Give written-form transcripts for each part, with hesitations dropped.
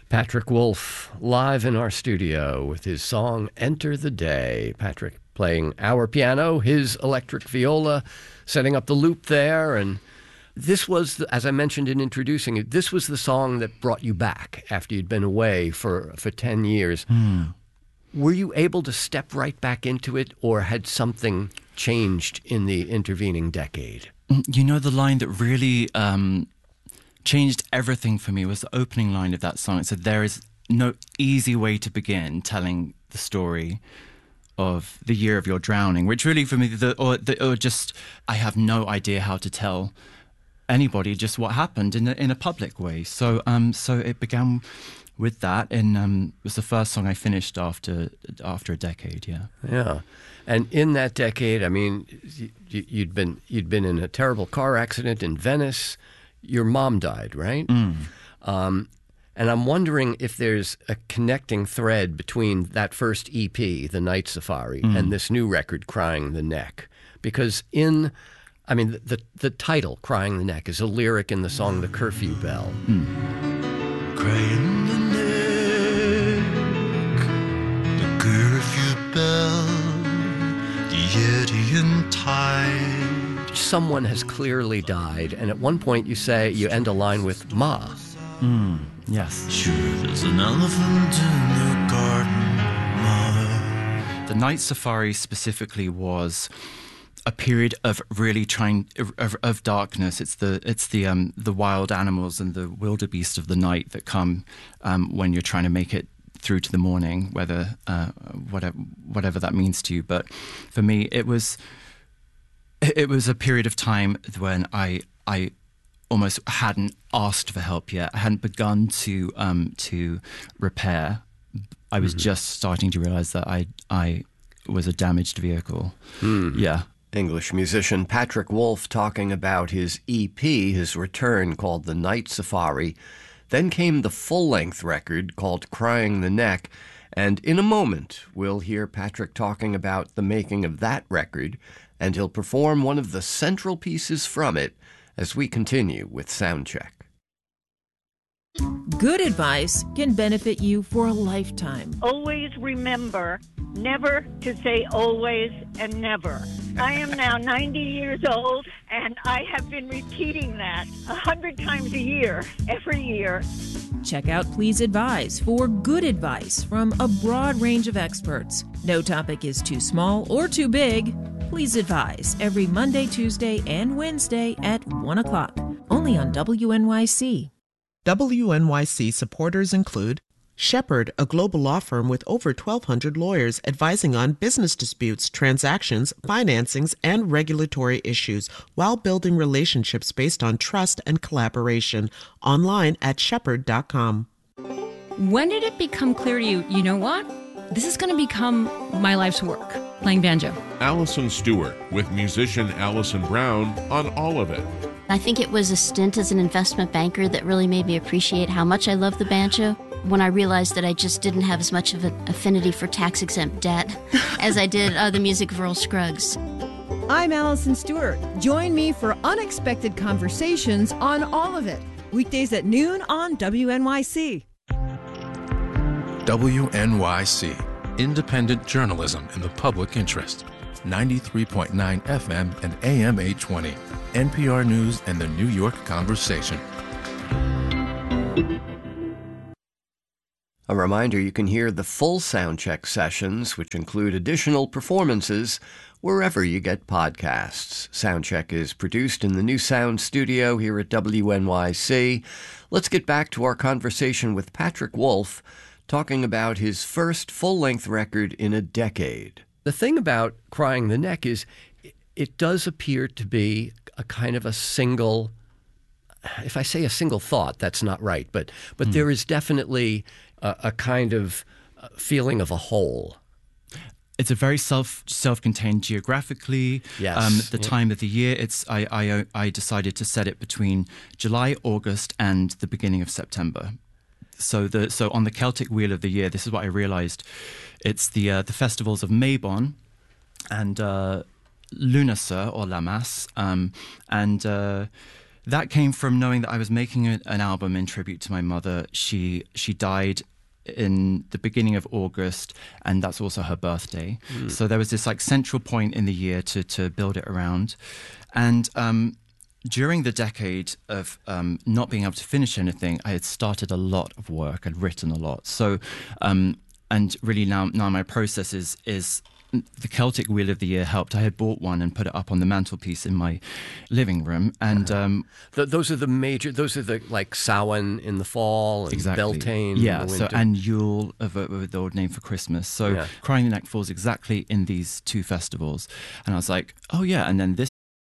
Patrick Wolf, live in our studio with his song Enter the Day. Patrick playing our piano, his electric viola, setting up the loop there. And this was, as I mentioned in introducing it, this was the song that brought you back after you'd been away for 10 years. Were you able to step right back into it, or had something changed in the intervening decade? You know, the line that really changed everything for me was the opening line of that song. It said, "There is no easy way to begin telling the story of the year of your drowning," which really for me, I have no idea how to tell anybody just what happened in a public way. So it began with that, and it was the first song I finished after a decade. Yeah. And in that decade, I mean, you'd been in a terrible car accident in Venice. Your mom died, right? And I'm wondering if there's a connecting thread between that first EP, The Night Safari, and this new record, Crying the Neck. Because the title, Crying the Neck, is a lyric in the song The Curfew Bell. Crying the neck, the curfew bell, the Yetian tide. Someone has clearly died, and at one point you end a line with Ma. Yes. Sure, there's an elephant in the garden, Ma. The Night Safari specifically was a period of really of darkness. It's the wild animals and the wildebeest of the night that come when you're trying to make it through to the morning, whatever that means to you. But for me, it was a period of time when I almost hadn't asked for help yet. I hadn't begun to repair. I was just starting to realize that I was a damaged vehicle. Yeah. English musician Patrick Wolf talking about his EP, his return, called The Night Safari. Then came the full-length record called Crying the Neck. And in a moment, we'll hear Patrick talking about the making of that record, and he'll perform one of the central pieces from it as we continue with Soundcheck. Good advice can benefit you for a lifetime. Always remember never to say always and never. I am now 90 years old, and I have been repeating that 100 times a year, every year. Check out Please Advise for good advice from a broad range of experts. No topic is too small or too big. Please Advise every Monday, Tuesday, and Wednesday at 1 o'clock, only on WNYC. WNYC supporters include Shepherd, a global law firm with over 1,200 lawyers advising on business disputes, transactions, financings, and regulatory issues while building relationships based on trust and collaboration. Online at shepherd.com. When did it become clear to you, you know what? This is going to become my life's work, playing banjo. Allison Stewart with musician Allison Brown on All of It. I think it was a stint as an investment banker that really made me appreciate how much I love the banjo. When I realized that I just didn't have as much of an affinity for tax-exempt debt as I did the music of Earl Scruggs. I'm Allison Stewart. Join me for unexpected conversations on All of It, weekdays at noon on WNYC. WNYC, independent journalism in the public interest. 93.9 FM and AM 820. NPR News and the New York Conversation. A reminder, you can hear the full Soundcheck sessions, which include additional performances, wherever you get podcasts. Soundcheck is produced in the New Sound Studio here at WNYC. Let's get back to our conversation with Patrick Wolf, talking about his first full-length record in a decade. The thing about Crying the Neck is it does appear to be a kind of a single, if I say a single thought, that's not right, but there is definitely a kind of feeling of a whole. It's a very self-contained geographically. Yes. The time of the year. I decided to set it between July, August, and the beginning of September. So on the Celtic wheel of the year, this is what I realized. It's the festivals of Mabon and Lunacer or Lammas, and that came from knowing that I was making an album in tribute to my mother. She died in the beginning of August, and that's also her birthday. So there was this like central point in the year to build it around. And during the decade of not being able to finish anything, I had started a lot of work, I'd written a lot. So, and really now my process is the Celtic Wheel of the Year helped. I had bought one and put it up on the mantelpiece in my living room. And those are the like Samhain in the fall and exactly. Beltane in the so winter. and Yule, the old name for Christmas. So Crying the Neck falls exactly in these two festivals. And I was like, oh yeah, and then this.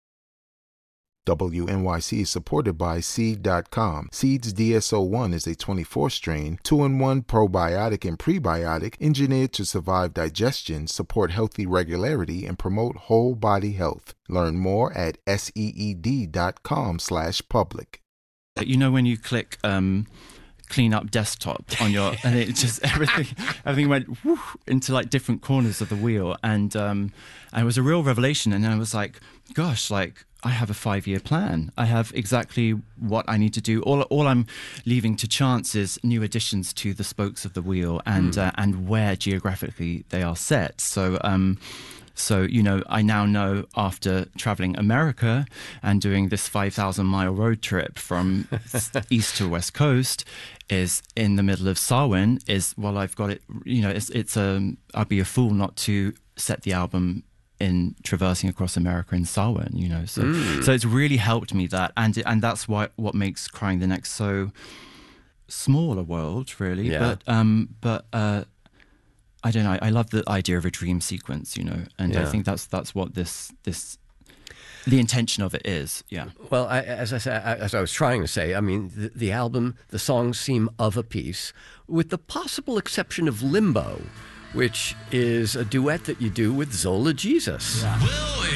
WNYC is supported by Seed.com. Seed's DSO-1 is a 24-strain, 2-in-1 probiotic and prebiotic engineered to survive digestion, support healthy regularity, and promote whole body health. Learn more at seed.com/public. You know when you click clean up desktop on your, and it just everything went whoosh, into like different corners of the wheel, and it was a real revelation. And then I was like, gosh, like I have a 5-year plan. I have exactly what I need to do. All I'm leaving to chance is new additions to the spokes of the wheel and where geographically they are set. So you know, I now know after traveling America and doing this 5,000-mile road trip from east to west coast, is in the middle of Samhain. I've got it. You know, I'd be a fool not to set the album in traversing across America in Samhain, you know. So it's really helped me that, and that's what makes Crying the Neck so small a world, really. Yeah. But I don't know. I love the idea of a dream sequence, you know, and I think that's what this the intention of it is. Yeah. Well, as I was trying to say, I mean, the album, the songs seem of a piece, with the possible exception of Limbo, which is a duet that you do with Zola Jesus. Yeah.